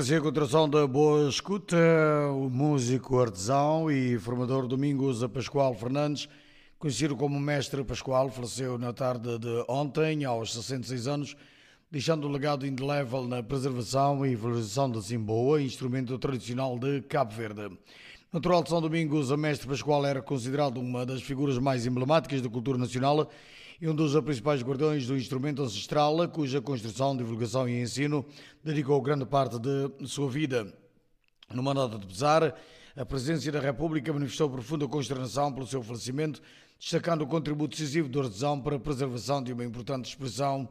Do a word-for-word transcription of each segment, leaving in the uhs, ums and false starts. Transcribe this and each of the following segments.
aprecia a continuação da boa escuta, o músico, artesão e formador Domingos Pascoal Fernandes, conhecido como Mestre Pascoal, faleceu na tarde de ontem, aos sessenta e seis anos, deixando um legado indelével na preservação e valorização da Zimboa, instrumento tradicional de Cabo Verde. Natural de São Domingos, a Mestre Pascoal era considerado uma das figuras mais emblemáticas da cultura nacional e um dos principais guardiões do instrumento ancestral, cuja construção, divulgação e ensino dedicou grande parte de sua vida. Numa nota de pesar, a Presidência da República manifestou profunda consternação pelo seu falecimento, destacando o contributo decisivo do artesão para a preservação de uma importante expressão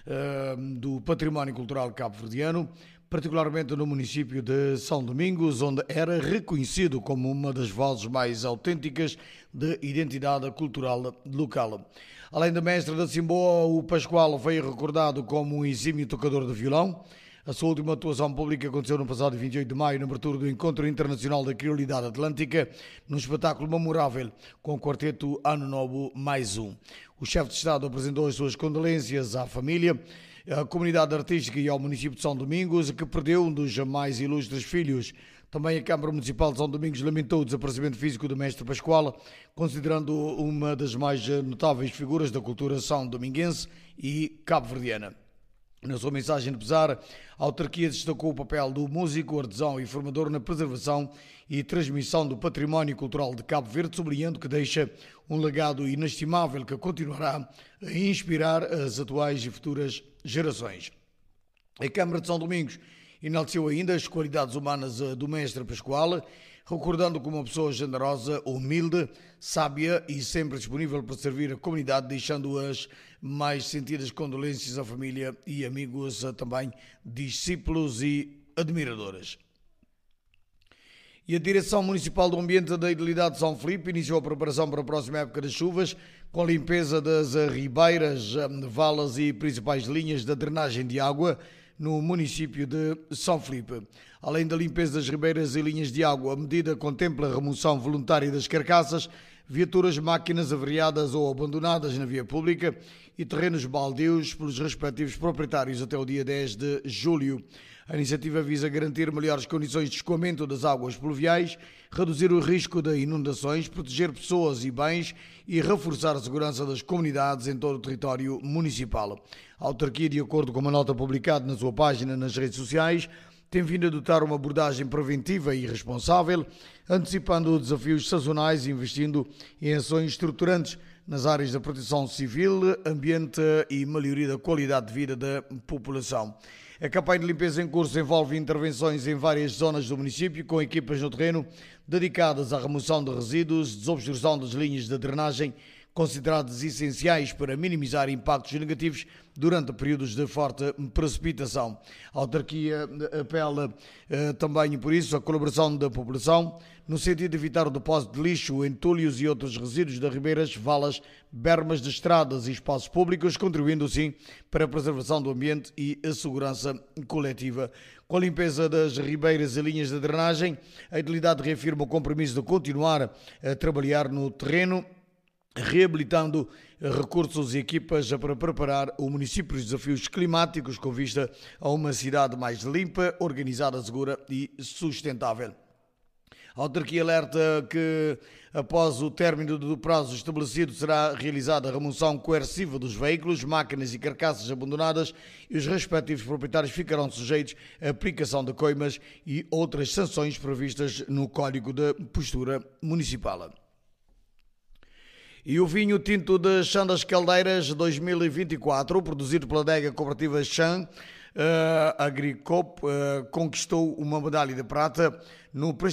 uh, do património cultural cabo-verdiano, particularmente no município de São Domingos, onde era reconhecido como uma das vozes mais autênticas de identidade cultural local. Além de mestre da Zimboa, o Pascoal foi recordado como um exímio tocador de violão. A sua última atuação pública aconteceu no passado vinte e oito de maio, na abertura do Encontro Internacional da Criolidade Atlântica, num espetáculo memorável com o quarteto Ano Novo Mais Um. O chefe de Estado apresentou as suas condolências à família, à comunidade artística e ao município de São Domingos, que perdeu um dos mais ilustres filhos. Também a Câmara Municipal de São Domingos lamentou o desaparecimento físico do Mestre Pascoal, considerando uma das mais notáveis figuras da cultura são-dominguense e cabo-verdiana. Na sua mensagem de pesar, a autarquia destacou o papel do músico, artesão e formador na preservação e transmissão do património cultural de Cabo Verde, sublinhando que deixa um legado inestimável que continuará a inspirar as atuais e futuras gerações. A Câmara de São Domingos enalteceu ainda as qualidades humanas do Mestre Pascoal, recordando como uma pessoa generosa, humilde, sábia e sempre disponível para servir a comunidade, deixando as mais sentidas condolências à família e amigos, também discípulos e admiradores. E a Direção Municipal do Ambiente da Idilidade de São Filipe iniciou a preparação para a próxima época das chuvas, com a limpeza das ribeiras, valas e principais linhas da drenagem de água no município de São Filipe. Além da limpeza das ribeiras e linhas de água, a medida contempla a remoção voluntária das carcaças, viaturas, máquinas avariadas ou abandonadas na via pública e terrenos baldios pelos respectivos proprietários até o dia dez de julho. A iniciativa visa garantir melhores condições de escoamento das águas pluviais, reduzir o risco de inundações, proteger pessoas e bens e reforçar a segurança das comunidades em todo o território municipal. A autarquia, de acordo com uma nota publicada na sua página nas redes sociais, tem vindo a adotar uma abordagem preventiva e responsável, antecipando desafios sazonais e investindo em ações estruturantes nas áreas da proteção civil, ambiente e melhoria da qualidade de vida da população. A campanha de limpeza em curso envolve intervenções em várias zonas do município, com equipas no terreno dedicadas à remoção de resíduos, desobstrução das linhas de drenagem, consideradas essenciais para minimizar impactos negativos durante períodos de forte precipitação. A autarquia apela eh, também, por isso, a colaboração da população, no sentido de evitar o depósito de lixo, entulhos e outros resíduos de ribeiras, valas, bermas de estradas e espaços públicos, contribuindo, assim, para a preservação do ambiente e a segurança coletiva. Com a limpeza das ribeiras e linhas de drenagem, a Idilidade reafirma o compromisso de continuar a trabalhar no terreno, reabilitando recursos e equipas para preparar o município para os desafios climáticos com vista a uma cidade mais limpa, organizada, segura e sustentável. A autarquia alerta que, após o término do prazo estabelecido, será realizada a remoção coerciva dos veículos, máquinas e carcaças abandonadas e os respectivos proprietários ficarão sujeitos à aplicação de coimas e outras sanções previstas no Código de Postura Municipal. E o vinho tinto de Chã das Caldeiras dois mil e vinte e quatro, produzido pela adega cooperativa Chã uh, Agricop, uh, conquistou uma medalha de prata no